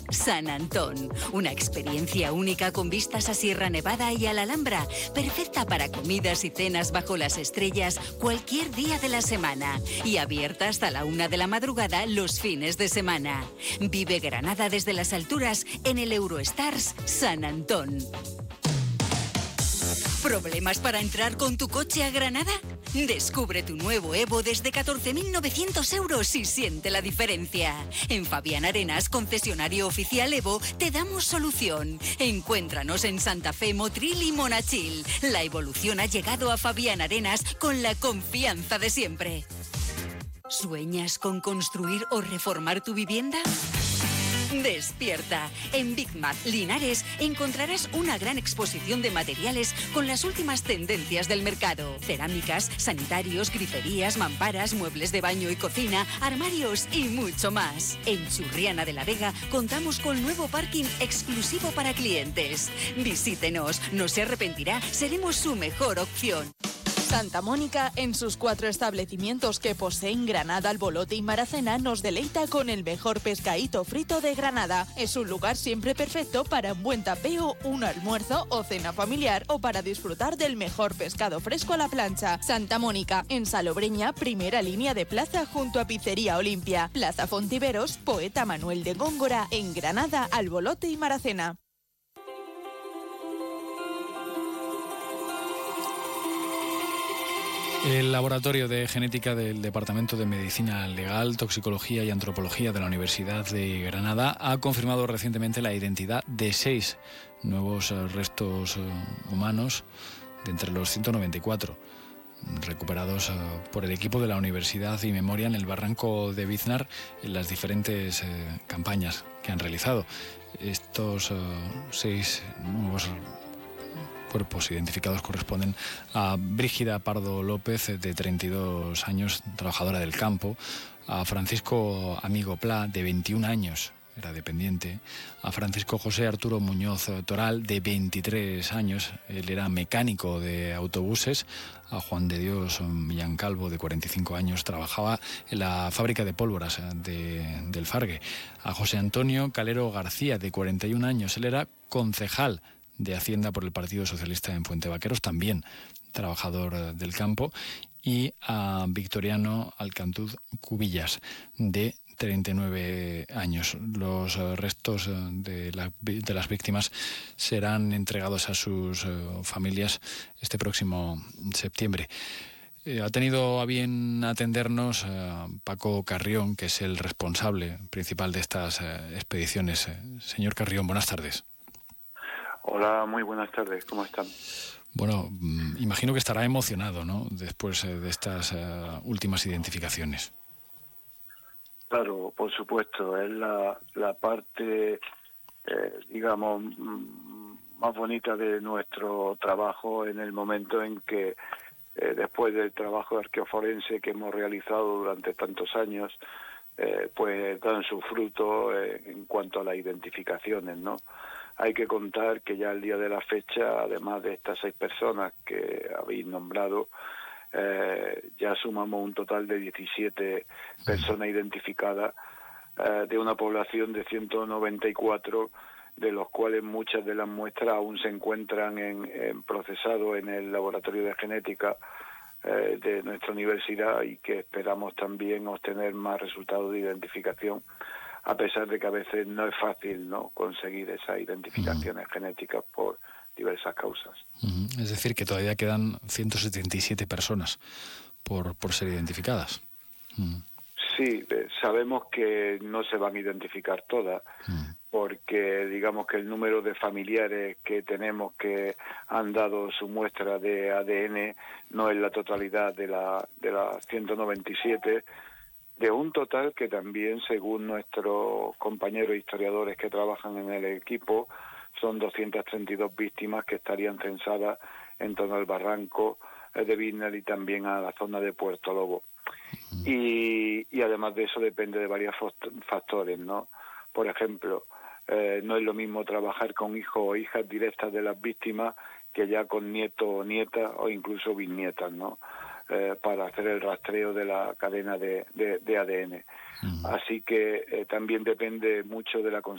San Antón. Una experiencia única con vistas a Sierra Nevada y a la Alhambra, perfecta para comidas y cenas bajo las estrellas cualquier día de la semana y abierta hasta la 1 de la madrugada los fines de semana. Vive Granada desde las alturas en el Eurostars San Antón. ¿Problemas para entrar con tu coche a Granada? Descubre tu nuevo Evo desde 14.900 euros y siente la diferencia. En Fabián Arenas, concesionario oficial Evo, te damos solución. Encuéntranos en Santa Fe, Motril y Monachil. La evolución ha llegado a Fabián Arenas con la confianza de siempre. ¿Sueñas con construir o reformar tu vivienda? Despierta. En Big Mac Linares encontrarás una gran exposición de materiales con las últimas tendencias del mercado. Cerámicas, sanitarios, griferías, mamparas, muebles de baño y cocina, armarios y mucho más. En Churriana de la Vega contamos con nuevo parking exclusivo para clientes. Visítenos, no se arrepentirá, seremos su mejor opción. Santa Mónica, en sus 4 establecimientos que poseen Granada, Albolote y Maracena, nos deleita con el mejor pescadito frito de Granada. Es un lugar siempre perfecto para un buen tapeo, un almuerzo o cena familiar o para disfrutar del mejor pescado fresco a la plancha. Santa Mónica, en Salobreña, primera línea de plaza junto a Pizzería Olimpia. Plaza Fontiveros, Poeta Manuel de Góngora, en Granada, Albolote y Maracena. El Laboratorio de Genética del Departamento de Medicina Legal, Toxicología y Antropología de la Universidad de Granada ha confirmado recientemente la identidad de 6 nuevos restos humanos de entre los 194 recuperados por el equipo de la Universidad y Memoria en el barranco de Biznar en las diferentes campañas que han realizado. Estos 6 nuevos cuerpos identificados corresponden a Brígida Pardo López, de 32 años, trabajadora del campo, a Francisco Amigo Pla, de 21 años, era dependiente, a Francisco José Arturo Muñoz Toral, de 23 años, él era mecánico de autobuses, a Juan de Dios Millán Calvo, de 45 años, trabajaba en la fábrica de pólvoras del Fargue, a José Antonio Calero García, de 41 años, él era concejal de Hacienda por el Partido Socialista en Fuente Vaqueros, también trabajador del campo, y a Victoriano Alcantuz Cubillas, de 39 años. Los restos de las víctimas serán entregados a sus familias este próximo septiembre. Ha tenido a bien atendernos Paco Carrión, que es el responsable principal de estas expediciones. Señor Carrión, buenas tardes. Hola, muy buenas tardes, ¿cómo están? Bueno, imagino que estará emocionado, ¿no?, después de estas últimas identificaciones. Claro, por supuesto, es la parte, digamos, más bonita de nuestro trabajo en el momento en que, después del trabajo arqueoforense que hemos realizado durante tantos años, pues dan su fruto en cuanto a las identificaciones, ¿no? Hay que contar que ya el día de la fecha, además de estas 6 personas que habéis nombrado, ya sumamos un total de 17 personas identificadas, de una población de 194, de los cuales muchas de las muestras aún se encuentran en procesado en el laboratorio de genética de nuestra universidad, y que esperamos también obtener más resultados de identificación, a pesar de que a veces no es fácil, ¿no?, conseguir esas identificaciones genéticas por diversas causas. Es decir, que todavía quedan 177 personas por ser identificadas. Sí, sabemos que no se van a identificar todas, porque digamos que el número de familiares que tenemos que han dado su muestra de ADN no es la totalidad de las 197, de un total que también, según nuestros compañeros historiadores que trabajan en el equipo, son 232 víctimas que estarían censadas en torno al barranco de Biznar y también a la zona de Puerto Lobo. Y además de eso depende de varios factores, ¿no? Por ejemplo, no es lo mismo trabajar con hijos o hijas directas de las víctimas que ya con nietos o nietas o incluso bisnietas, ¿no?, para hacer el rastreo de la cadena de ADN. Así que también depende mucho de la